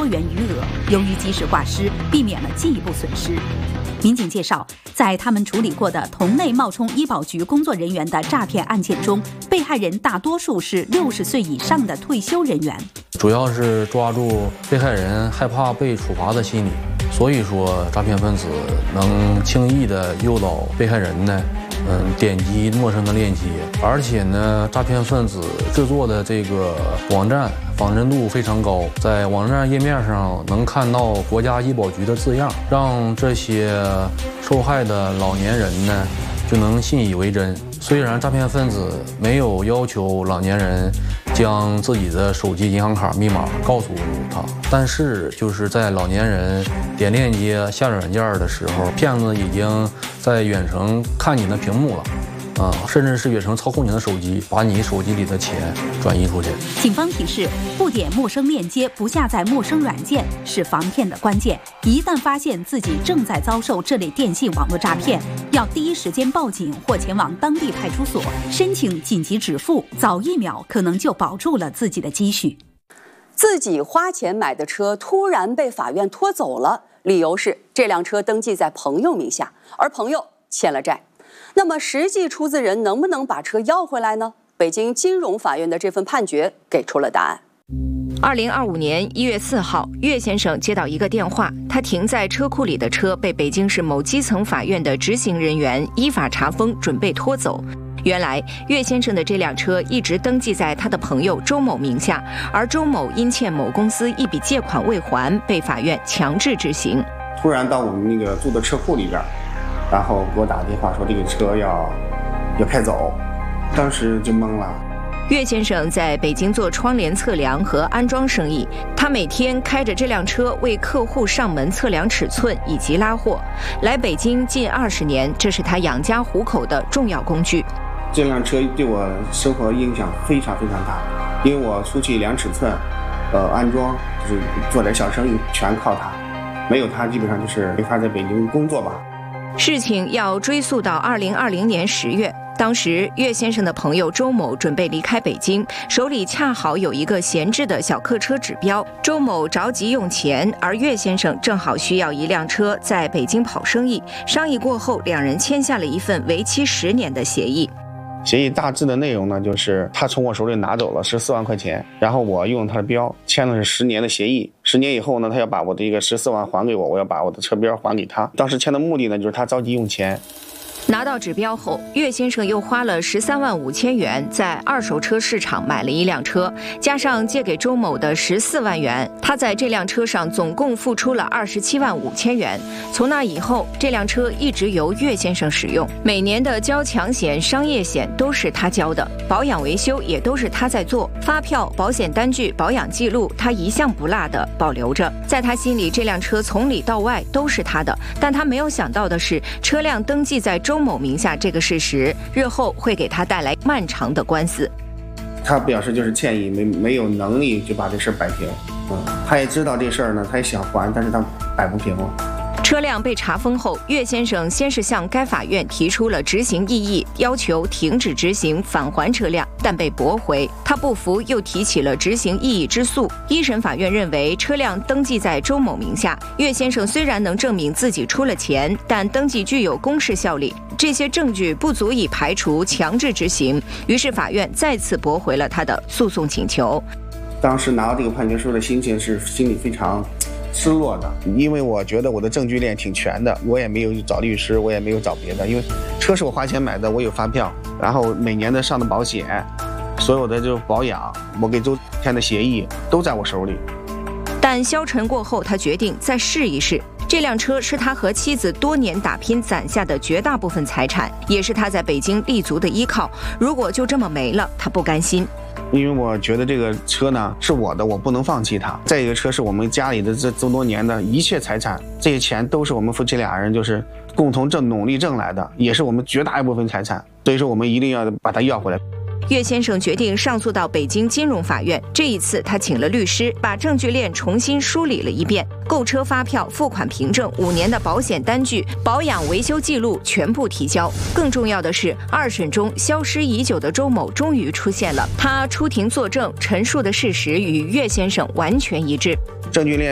多元余额，由于及时挂失，避免了进一步损失。民警介绍，在他们处理过的同类冒充医保局工作人员的诈骗案件中，被害人大多数是60岁以上的退休人员。 主要是抓住被害人害怕被处罚的心理，所以说诈骗分子能轻易的诱导被害人呢，点击陌生的链接，而且呢，诈骗分子制作的这个网站仿真度非常高，在网站页面上能看到国家医保局的字样，让这些受害的老年人呢就能信以为真。虽然诈骗分子没有要求老年人将自己的手机银行卡密码告诉他，但是就是在老年人点链接下载软件的时候，骗子已经在远程看你的屏幕了。甚至是远程操控你的手机，把你手机里的钱转移出去。 警方提示，不点陌生链接，不下载陌生软件是防骗的关键。一旦发现自己正在遭受这类电信网络诈骗，要第一时间报警或前往当地派出所申请紧急止付，早1秒可能就保住了自己的积蓄。 自己花钱买的车突然被法院拖走了，理由是这辆车登记在朋友名下，而朋友欠了债。那么实际出资人能不能把车要回来呢？北京金融法院的这份判决给出了答案。 2025年1月4号，岳先生接到一个电话，他停在车库里的车被北京市某基层法院的执行人员依法查封，准备拖走。原来，岳先生的这辆车一直登记在他的朋友周某名下，而周某因欠某公司一笔借款未还，被法院强制执行。 突然到我们那个住的车库里边，然后给我打电话说这个车要开走，当时就懵了。 岳先生在北京做窗帘测量和安装生意，他每天开着这辆车为客户上门测量尺寸以及拉货。来北京近20年，这是他养家糊口的重要工具。 这辆车对我生活影响非常非常大，因为我出去量尺寸，安装，就是做点小生意全靠它，没有它基本上就是没法在北京工作吧。 事情要追溯到2020年10月，当时岳先生的朋友周某准备离开北京，手里恰好有一个闲置的小客车指标。周某着急用钱，而岳先生正好需要一辆车在北京跑生意。商议过后，两人签下了一份为期10年的协议。 协议大致的内容呢，就是他从我手里拿走了14万块钱，然后我用他的标签的是10年的协议。10年以后呢，他要把我的一个14万还给我，我要把我的车标还给他。当时签的目的呢，就是他着急用钱。 拿到指标后，岳先生又花了13万5千元在二手车市场买了一辆车，加上借给周某的14万元，他在这辆车上总共付出了27万5千元。从那以后，这辆车一直由岳先生使用，每年的交强险、商业险都是他交的，保养维修也都是他在做，发票、保险单据、保养记录他一项不落的保留着。在他心里，这辆车从里到外都是他的，但他没有想到的是，车辆登记在周某名下这个事实，日后会给他带来漫长的官司。 他表示就是歉意，没有能力就把这事摆平。他也知道这事儿呢，他也想还，但是他摆不平了。 车辆被查封后，岳先生先是向该法院提出了执行异议，要求停止执行返还车辆，但被驳回。他不服，又提起了执行异议之诉。一审法院认为，车辆登记在周某名下，岳先生虽然能证明自己出了钱，但登记具有公示效力，这些证据不足以排除强制执行。于是法院再次驳回了他的诉讼请求。 当时拿到这个判决书的心情是心里非常失落的，因为我觉得我的证据链挺全的，我也没有找律师，我也没有找别的，因为车是我花钱买的，我有发票，然后每年的上的保险，所有的就保养，我给周签的协议都在我手里。 但消沉过后，他决定再试一试。这辆车是他和妻子多年打拼攒下的绝大部分财产，也是他在北京立足的依靠。如果就这么没了，他不甘心。 因为我觉得这个车呢是我的，我不能放弃它。再一个车是我们家里的这多年的一切财产，这些钱都是我们夫妻俩人就是共同努力挣来的，也是我们绝大一部分财产，所以说我们一定要把它要回来。 岳先生决定上诉到北京金融法院，这一次他请了律师，把证据链重新梳理了一遍，购车发票、付款凭证、5年的保险单据、保养维修记录全部提交。更重要的是，二审中消失已久的周某终于出现了，他出庭作证，陈述的事实与岳先生完全一致。 证据链